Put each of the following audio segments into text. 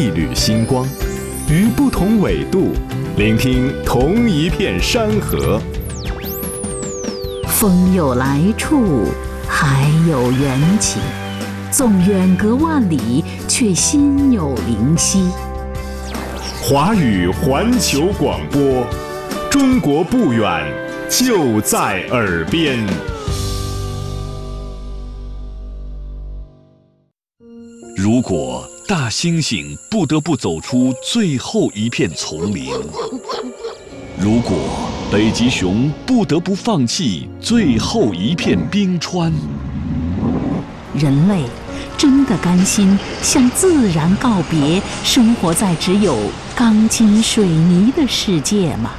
一缕星光，于不同纬度，聆听同一片山河。 风有来处，海有缘起，纵远隔万里，却心有灵犀。 华语环球广播，中国不远，就在耳边。 如果大猩猩不得不走出最后一片丛林，如果北极熊不得不放弃最后一片冰川， 人类真的甘心向自然告别，生活在只有钢筋水泥的世界吗？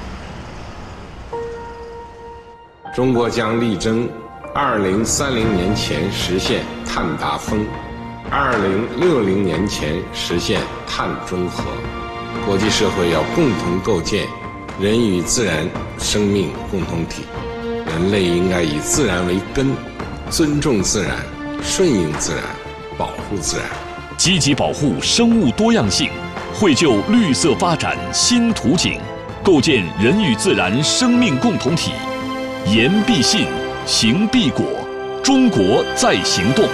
中国将力争2030年前实现碳达峰，2060年前实现碳中和。国际社会要共同构建人与自然生命共同体，人类应该以自然为根，尊重自然，顺应自然，保护自然， 积极保护生物多样性，绘就绿色发展新图景，构建人与自然生命共同体。言必信，行必果，中國在行動。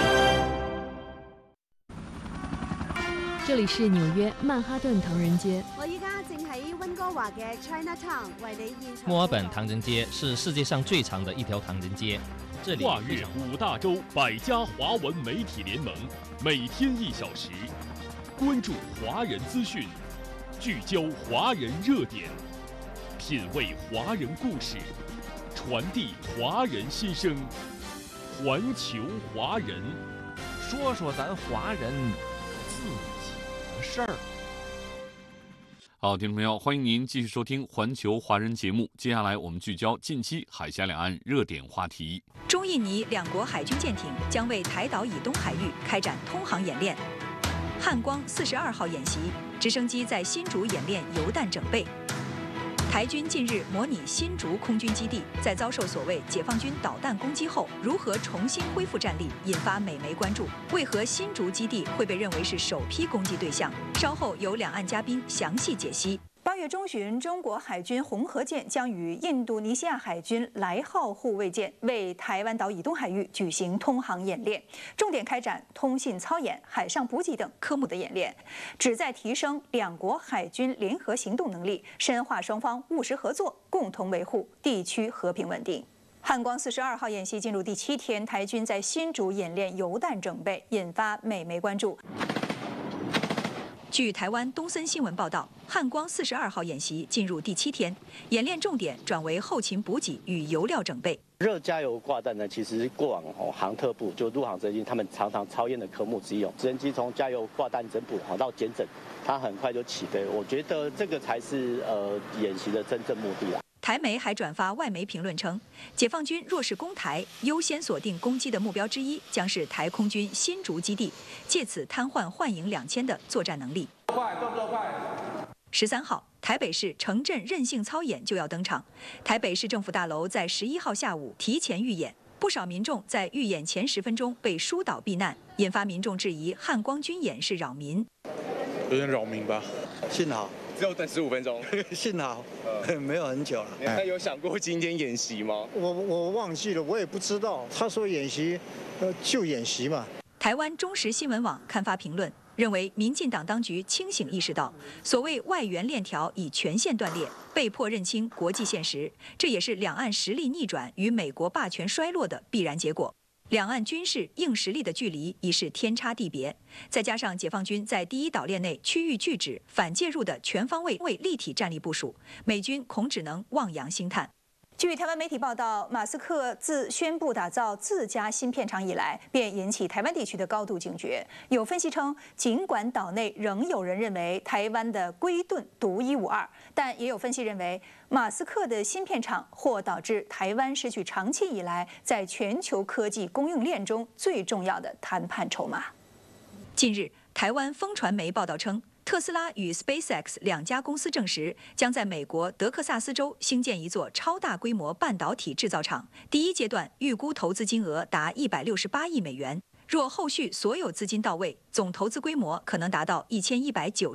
這裡是紐約曼哈頓唐人街。 我依家正喺溫哥華嘅 Chinatown 為你現場。 墨爾本唐人街是世界上最長的一條唐人街，這裡跨越5大洲100家華文媒體聯盟，每天1小時，關注華人資訊，聚焦華人熱點，品味華人故事，傳遞華人心聲，環球華人， 說說咱華人自己的事兒。 好，听众朋友，欢迎您继续收听环球华人节目。接下来我们聚焦近期海峡两岸热点话题。 中印尼两国海军舰艇将为台岛以东海域开展通航演练。汉光42号演习，直升机在新竹演练油弹整备。台军近日模拟新竹空军基地，在遭受所谓解放军导弹攻击后，如何重新恢复战力，引发美媒关注。为何新竹基地会被认为是首批攻击对象？稍后由两岸嘉宾详细解析。8月中旬，中国海军红河舰将与印度尼西亚海军来号护卫舰为台湾岛以东海域举行通航演练，重点开展通信操演、海上补给等科目的演练，旨在提升两国海军联合行动能力，深化双方务实合作，共同维护地区和平稳定。汉光42号演习进入第7天，台军在新竹演练油弹整备，引发美媒关注。据台湾东森新闻报道，汉光42号演习进入第7天，演练重点转为后勤补给与油料整备。 热加油挂弹呢，其实过往航特部就陆航直升机他们常常操演的科目之一。直升机从加油挂弹整补到减整，它很快就起飞。我觉得这个才是演习的真正目的啦。 台媒还转发外媒评论称，解放军若是攻台，优先锁定攻击的目标之一将是台空军新竹基地，借此瘫痪幻影2000的作战能力。 快，动作快 ！13号，台北市城镇韧性操演就要登场。台北市政府大楼在11号下午提前预演，不少民众在预演前10分钟被疏导避难，引发民众质疑汉光军演是扰民。 有点扰民吧？ 幸好。 只有等15分钟， 幸好没有很久了。 那有想过今天演习吗？ 我忘记了，我也不知道。他说演习，就演习嘛。 台湾中时新闻网刊发评论，认为民进党当局清醒意识到，所谓外援链条已全线断裂，被迫认清国际现实，这也是两岸实力逆转与美国霸权衰落的必然结果。两岸军事硬实力的距离已是天差地别，再加上解放军在第一岛链内区域拒止、反介入的全方位立体战力部署，美军恐只能望洋兴叹。据台湾媒体报道，马斯克自宣布打造自家芯片厂以来，便引起台湾地区的高度警觉。有分析称，尽管岛内仍有人认为台湾的龟盾独一无二，但也有分析认为，马斯克的芯片厂或导致台湾失去长期以来在全球科技供应链中最重要的谈判筹码。近日，台湾风传媒报道称，特斯拉与 SpaceX 两家公司证实，将在美国德克萨斯州兴建一座超大规模半导体制造厂，第一阶段预估投资金额达168亿美元。若后续所有资金到位，总投资规模可能达到1190